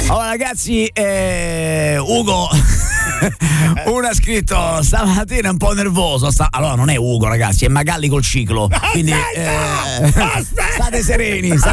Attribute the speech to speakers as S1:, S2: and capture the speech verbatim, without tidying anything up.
S1: Allora ragazzi, eh, Ugo uno ha scritto stamattina è un po' nervoso. Sta... Allora non è Ugo ragazzi, è Magalli col ciclo. Quindi eh, state sereni.